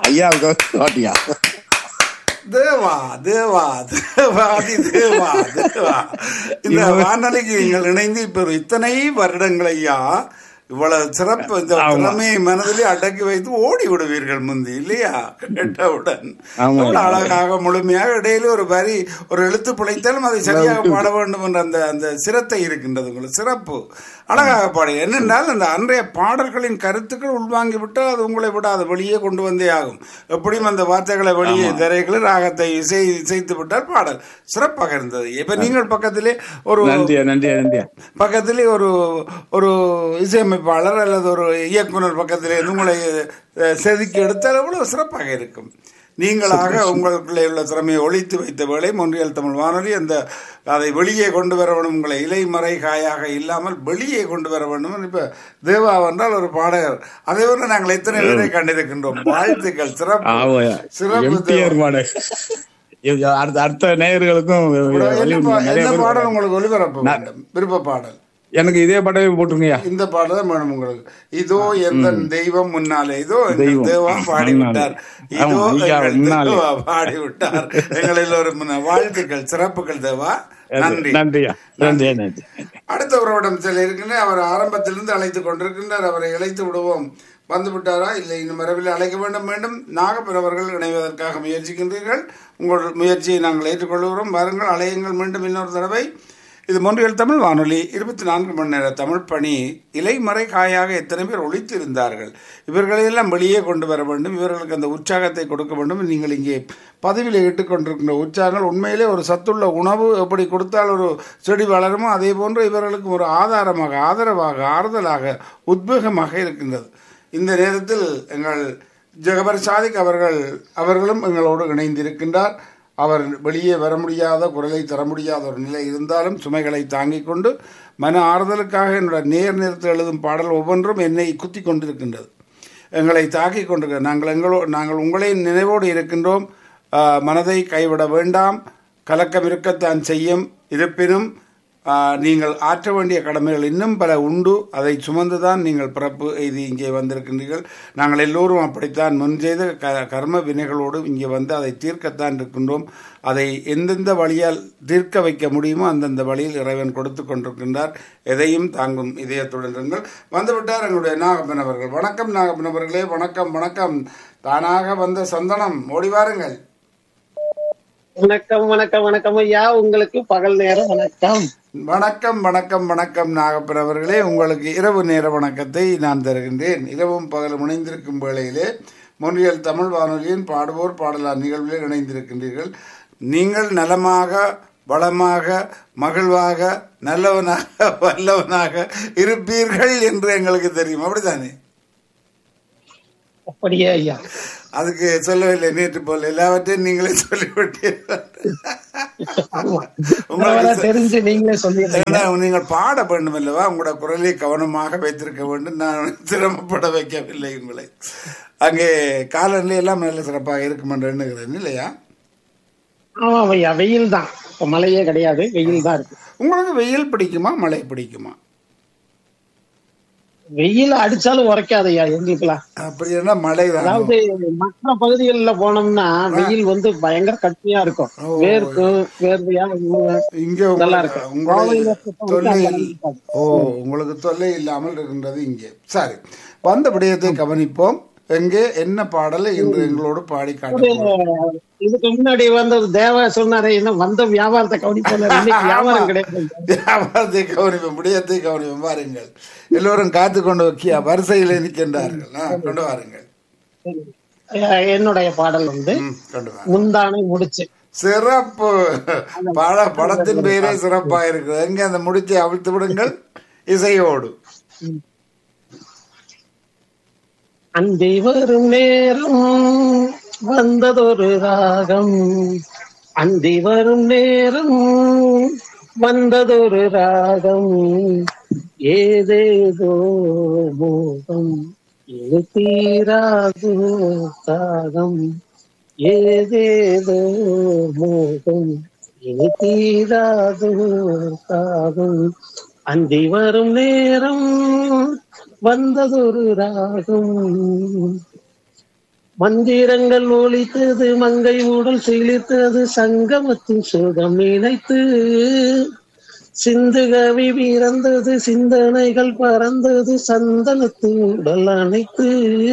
ஐயா வாட்டியா தேவா தேவா தேவாதி தேவா தேவா. இந்த வானொலிக்கு நீங்கள் இணைந்து இப்ப இத்தனை வருடங்கள் ஐயா, இவ்வளவு சிறப்பு இந்த திறமையை மனதிலே அடக்கி வைத்து ஓடி விடுவீர்கள் முந்தி இல்லையா? கேட்டவுடன் அழகாக முழுமையாக இடையில ஒரு வரி ஒரு எழுத்து பிழைத்தாலும் அதை சரியாக பாட வேண்டும் என்ற அந்த அந்த சிரத்தை இருக்கின்றது உங்களுக்கு. சிறப்பு அழகாக பாடு. என்னென்றால் அந்த அன்றைய பாடல்களின் கருத்துக்கள் உள்வாங்கி விட்டால் அது உங்களை விட அதை வெளியே கொண்டு வந்தே ஆகும். எப்படியும் அந்த வார்த்தைகளை வெளியே திரைகளை ராகத்தை இசைத்து விட்டால் பாடல் சிறப்பாக இருந்தது. இப்ப நீங்கள் பக்கத்திலே ஒரு பக்கத்திலே ஒரு ஒரு இசையமைப்பாளர் அல்லது ஒரு இயக்குனர் பக்கத்திலே உங்களை செதுக்கி எடுத்தால் எவ்வளவு சிறப்பாக இருக்கும். நீங்களாக உங்களுக்குள்ளே உள்ள திறமையை ஒழித்து வைத்த வேளை மொன்றியல் தமிழ் வானொலி அந்த அதை வெளியே கொண்டு வர வேண்டும். உங்களை இலைமறை காயாக இல்லாமல் வெளியே கொண்டு வர வேண்டும். இப்ப தேவா என்றால் ஒரு பாடகர், அதை வந்து நாங்கள் எத்தனை பேரை கண்டிருக்கின்றோம். வாழ்த்துக்கள், சிறப்பு சிறப்பு. அடுத்த நேயர்களுக்கும் என்ன பாடல் உங்களுக்கு ஒளிபரப்ப வேண்டும்? விருப்ப பாடல் எனக்கு இதே பாடவே போட்டுருங்கய்யா. இந்த பாடல் தான் வேணும் உங்களுக்கு. இதோ எந்த தெய்வம் முன்னாலே, இதோ தேவா பாடிவிட்டார், இதோ தேவா பாடிவிட்டார். எங்கள் எல்லோரும் வாழ்த்துக்கள், சிறப்புகள் தேவா. நன்றி நன்றியா, நன்றி நன்றி. அடுத்த உறவிடம் செல்ல இருக்கின்ற அவர் ஆரம்பத்திலிருந்து அழைத்துக் கொண்டிருக்கின்றார். அவரை இழைத்து விடுவோம். வந்து விட்டாரா இல்லை இன்னும் வரவில்லை. அழைக்க வேண்டும். மீண்டும் நாகப்பன் அவர்கள் இணைவதற்காக முயற்சிக்கின்றீர்கள். உங்கள் முயற்சியை நாங்கள் ஏற்றுக்கொள்கிறோம். வாருங்கள், அலையுங்கள் மீண்டும் இன்னொரு தடவை. இது மொன்றியல் தமிழ் வானொலி 24 மணி நேர தமிழ் பணி. இலைமறை காயாக எத்தனை பேர் ஒழித்து இருந்தார்கள். இவர்களையெல்லாம் வெளியே கொண்டு வர வேண்டும். இவர்களுக்கு அந்த உற்சாகத்தை கொடுக்க வேண்டும். நீங்கள் இங்கே பதவியில் இட்டுக்கொண்டிருக்கின்ற உற்சாகங்கள் உண்மையிலே ஒரு சத்துள்ள உணவு எப்படி கொடுத்தால் ஒரு செடி வளருமோ அதே போன்று இவர்களுக்கு ஒரு ஆதாரமாக, ஆதரவாக, ஆறுதலாக, உத்வேகமாக இருக்கின்றது. இந்த நேரத்தில் எங்கள் ஜெகபர் சாதிக் அவர்களும் எங்களோடு இணைந்திருக்கின்றார். அவர் வெளியே வர முடியாத, குரலை தர முடியாத ஒரு நிலை இருந்தாலும் சுமைகளை தாங்கிக் கொண்டு மன ஆறுதலுக்காக என்னுடைய நேரத்தில் எழுதும் பாடல் ஒவ்வொன்றும் என்னை குத்தி கொண்டிருக்கின்றது, எங்களை தாக்கி கொண்டிருக்க. நாங்கள் உங்களை நினைவோடு இருக்கின்றோம். மனதை கைவிட வேண்டாம். கலக்கம் இருக்கத்தான் செய்யும். இருப்பினும் நீங்கள் ஆற்ற வேண்டிய கடமைகள் இன்னும் பல உண்டு. அதை சுமந்துதான் நீங்கள் பிறப்பு இது இங்கே வந்திருக்கின்றீர்கள். நாங்கள் எல்லோரும் அப்படித்தான் முன் செய்த கர்ம வினைகளோடு இங்கே வந்து அதை தீர்க்கத்தான் இருக்கின்றோம். அதை எந்தெந்த வழியால் தீர்க்க வைக்க முடியுமோ அந்தந்த வழியில் இறைவன் கொடுத்து கொண்டிருக்கின்றார். எதையும் தாங்கும் இதயத்துடன் இருங்கள். வந்துவிட்டார் எங்களுடைய நாகப்பன் அவர்கள். வணக்கம் நாகப்பன் அவர்களே. வணக்கம் வணக்கம். தானாக வந்த சந்தனம், ஓடி வாருங்கள். வணக்கம் வணக்கம் வணக்கம் ஐயா, உங்களுக்கு பகல் நேரம் வணக்கம். வணக்கம் வணக்கம் வணக்கம் நாகப்பன் அவர்களே. உங்களுக்கு இரவு நேர வணக்கத்தை நான் தருகின்றேன். இரவும் பகலும் இணைந்திருக்கும் வேளையிலே மொன்றியல் தமிழ் வானொலியின் பாடுவோர் பாடலார் நிகழ்வில் இணைந்திருக்கின்றீர்கள். நீங்கள் நலமாக, வளமாக, மகிழ்வாக, நல்லவனாக, வல்லவனாக இருப்பீர்கள் என்று எங்களுக்கு தெரியும். அப்படித்தானே? அப்படியே ஐயா. அதுக்கு சொல்லவில்லை, நேற்று போல எல்லாவற்றையும் நீங்களே சொல்லிவிட்டீர்கள். நீங்கள் பாட வேண்டும் அல்லவா? உங்களோட குரலை கவனமாக வைத்திருக்க வேண்டும். நான் சிரமப்பட வைக்கவில்லை உங்களை. அங்கே காலநிலை எல்லாம் நல்ல சிறப்பாக இருக்கும் என்று எண்ணுகிறேன் இல்லையா? ஆமா ஐயா, வெயில் தான். மழையே கிடையாது, வெயில் தான் இருக்கு. உங்களுக்கு வெயில் பிடிக்குமா, மழை பிடிக்குமா? வெயில் அடிச்சாலும் உரைக்காதையா எங்களுக்குலாம். அப்படி என்ன மழை? அதாவது மற்ற பகுதிகளில் போனோம்னா வெயில் வந்து பயங்கர கடுமையா இருக்கும், வேர்க்கும் வேர்வையா இங்க நல்லா இருக்கும். உங்களுக்கு தொல்லை இல்லாமல் இருக்கின்றது இங்கே. சரி, வந்த விடயத்தை கவனிப்போம். எங்கே என்ன பாடலை இன்று எங்களோடு பாடி காட்டுவோம். இதுக்கு முன்னாடி வந்து தேவா சொன்னாரே, வந்த வியாபாரத்தை கவனிப்போம். வியாபாரம் கிடையாது, வியாபாரத்தை கவனிப்போம், விடயத்தை கவனிப்போம். வாருங்கள், எல்லோரும் காத்து கொண்டு வரிசையில் நிற்கின்றார்கள். கொண்டு வாருங்கள். என்னுடைய பாடல் வந்து முந்தானை முடிச்சு. சிறப்பு. படத்தின் பெயரே சிறப்பா இருக்குது. எங்க அந்த முடிச்சை அவிழ்த்து விடுங்கள் இசையோடு. அந்தி வரும் நேரம் வந்ததொரு ராகம், அந்தி வரும் நேரம் வந்ததொரு ராகம், ஏதேதோ மோகம் இது தீராது தாகம், ஏதேதோ மோகம் இது தீராது தாகம், அந்தி வரும் நேரம் வந்ததொரு ராகம். மந்திரங்கள் ஒலித்தது, மங்கை உடல் சிலிர்த்தது, சங்கமத்தின் சுகம் நினைத்து சிந்து கவி பிறந்தது, சிந்தனைகள் பறந்தது, சந்தனத்தின் உடல் அணைத்து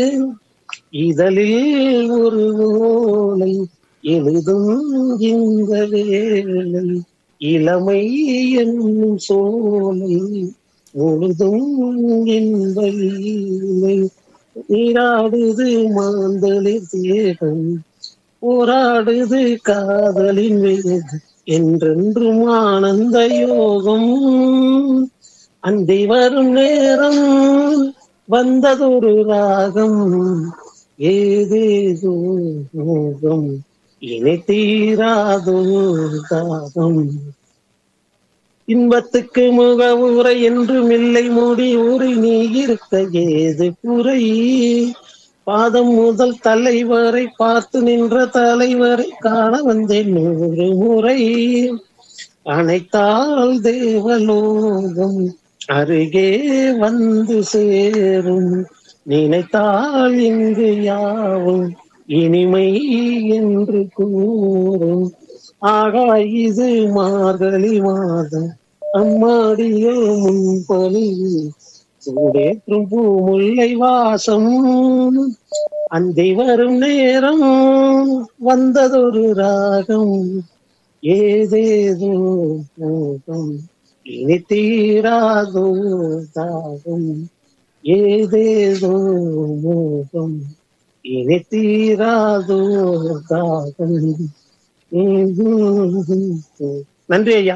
இதழில் ஒரு ஓலை எழுதும் இந்த வேளை, இளமை என்னும் சோலை முழுதும் இன்ப லீலை. நீராடுது மாந்தளிர் தேகம், போராடுது காதலின் வேகம், என்றென்றும் ஆனந்த யோகம். அந்தி வரும் நேரம் வந்ததொரு ராகம், ஏதேதோ மோகம், இனி தீராதோ தாகம். இன்பத்துக்கு முகவுரை என்றும் இல்லை, மூடி ஊரை நீ இருக்க ஏது குறை. பாதம் முதல் தலைவரை பார்த்து நின்ற தலைவரை காண வந்தேன் 100 முறை. அனைத்தால் தேவலோகம் அருகே வந்து சேரும், நினைத்தால் இங்கு யாவும் இனிமை என்று கூறும். ஆகா இது மார்கழி மாதம், அம்மாடியோ முன்பொலி, சூடேற்றும் பூமுல்லை வாசம். அந்தி வரும் நேரம் வந்ததொரு ராகம், ஏதேதோ மோகம், இனி தீராதோ தாகம். ஏதேதோ மோகம், இனி தீராதோ தாகம். நன்றி ஐயா.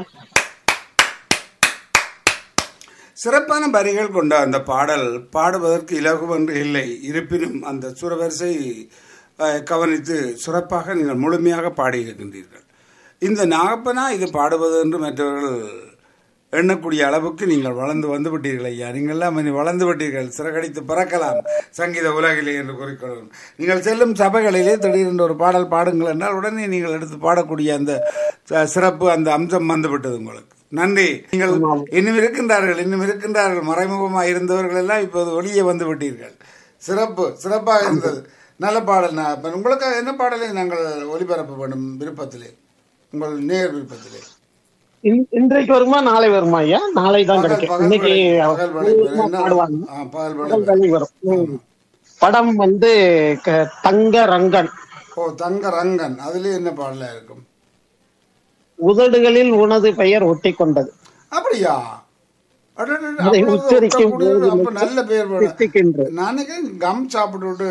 சிறப்பான வரிகள் கொண்ட அந்த பாடல் பாடுவதற்கு இலகுவென்று இல்லை. இருப்பினும் அந்த சுரவரிசை கவனித்து சிறப்பாக நீங்கள் முழுமையாக பாடியிருக்கின்றீர்கள். இந்த நாகப்பனா இது பாடுவது என்று மற்றவர்கள் எண்ணக்கூடிய அளவுக்கு நீங்கள் வளர்ந்து வந்து விட்டீர்கள் ஐயா. நீங்கள்லாம் வளர்ந்து விட்டீர்கள், சிறகடித்து பறக்கலாம் சங்கீத உலகிலே என்று கூறிக்கொள்ளும். நீங்கள் செல்லும் சபைகளிலே திடீரென்று ஒரு பாடல் பாடுங்கள் என்றால் உடனே நீங்கள் எடுத்து பாடக்கூடிய அந்த சிறப்பு, அந்த அம்சம் வந்துவிட்டது உங்களுக்கு. நன்றி. நீங்கள் இன்னும் இருக்கின்றார்கள் மறைமுகமாக இருந்தவர்கள் எல்லாம் இப்போது வெளியே வந்து விட்டீர்கள். சிறப்பாக இருந்தது. நல்ல பாடல். உங்களுக்காக என்ன பாடலை நாங்கள் ஒலிபரப்ப வேண்டும் விருப்பத்திலே, உங்கள் நேர் விருப்பத்திலே? இன்றைக்கு வருமா நாளை வருமா ஐயா? நாளை தான் கிடைக்கும். இன்னைக்கு வரும். படம் வந்து தங்க ரங்கன். ஓ, தங்க ரங்கன். அதுல என்ன பாடலா இருக்கும்? உதடுகளில் உனது பெயர் ஒட்டி கொண்டது. அப்படியா? உச்சரிக்கும் நல்ல பெயர். நானே கம் சாப்பிட்டு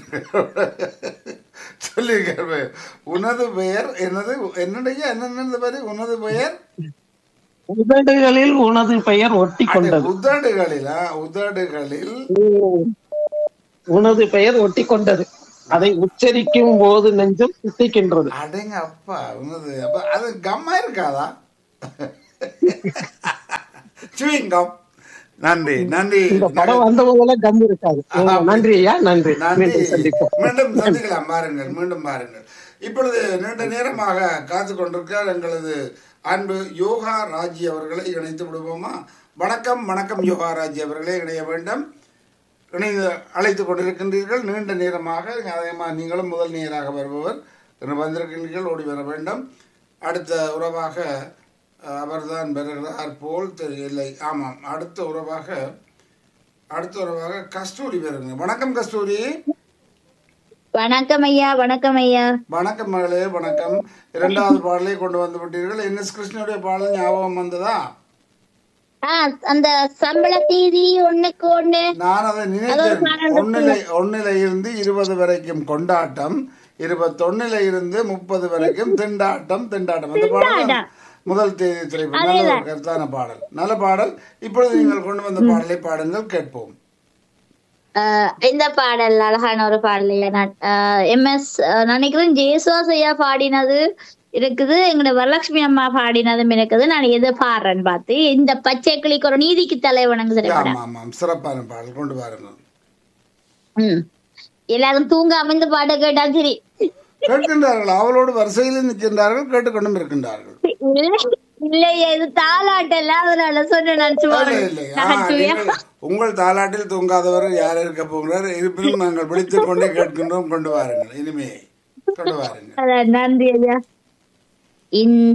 சொல்லிருக்கேன். உனது பெயர் என்னது? என்னுடைய என்னென்ன பேரு? உனது பெயர் உதடுகளில் உனது பெயர் ஒட்டி கொண்டது. உதடுகளில் உனது பெயர் ஒட்டி கொண்டது. அதை உச்சரிக்கும் போது நெஞ்சம் தித்திக்கின்றது. அடங்க அப்பா, உனது அப்ப அது கம்மா இருக்காதா? சுவிங்கம். நன்றி நன்றி. படம் வந்த போதெல்லாம் கம் இருக்காது. நன்றி ஐயா, நன்றி. மீண்டும் சந்திக்கலாம். பாருங்கள், மீண்டும் பாருங்கள். இப்பொழுது நீண்ட நேரமாக காத்து கொண்டிருக்கிறார் எங்களது அன்பு யோகா ராஜி அவர்களை இணைத்து விடுவோமா? வணக்கம். வணக்கம் யோகா ராஜி அவர்களே, இணைய வேண்டும். இணைந்து அழைத்துக் கொண்டிருக்கின்றீர்கள் நீண்ட நேரமாக. அதேமாதிரி நீங்களும் முதல் நேராக வருபவர் என்று வந்திருக்கின்றீர்கள், ஓடி வர வேண்டும். அடுத்த உறவாக அவர்தான் வருகிறார் போல் தெரியலை. ஆமாம், அடுத்த உறவாக கஸ்தூரி வருங்க. வணக்கம் கஸ்தூரி. வணக்கம் ஐயா. வணக்கம் ஐயா. வணக்கம் மகளே, வணக்கம். 2வது பாடலை கொண்டு வந்து விட்டீர்கள். என்எஸ் கிருஷ்ணனுடைய பாடல் ஞாபகம் வந்ததா? அந்த சம்பள தீதி ஒண்ணுக்கு ஒண்ணு நான் அதை நினைத்தேன். ஒன்னில இருந்து 20 வரைக்கும் கொண்டாட்டம், 21 இருந்து 30 வரைக்கும் திண்டாட்டம். அந்த பாடல் முதல் தேதி திரைப்படம். நல்ல ஒரு கருத்தான பாடல், நல்ல பாடல். இப்பொழுது நீங்கள் கொண்டு வந்த பாடலை பாடுங்கள், கேட்போம். இந்த பாடல் அழகான ஒரு பாடல். எம்எஸ் நினைக்கிறேன் ஜேசுவாஸ் ஐயா பாடினது இருக்குது, எங்களோட வரலட்சுமி அம்மா பாடினதும் இருக்குது. நான் எதை பாடுறேன்னு பார்த்து இந்த பச்சை கிளிக்கு ஒரு நீதிக்கு தலைவணங்க சிறப்பான பாடல் கொண்டு பாருங்க. எல்லாரும் தூங்காம இந்த பாட்டை கேட்டா சரி கேட்கின்றார்கள், அவளோடு வரிசையில் நிற்கின்றார்கள், கேட்டுக்கொண்டும் இருக்கின்றார்கள். இல்லையா, இது தாலாட்டல்ல, அதனால சொன்ன நான் உங்கள் தாலாட்டில் தூங்காதவர் யார் இருக்க போகிறார்? இருப்பினும் நாங்கள் விழித்துக் கொண்டே கேட்கின்றோம். கொண்டு வாருங்கள், இனிமையை கொண்டு வாருங்கள். நன்றி ஐயா.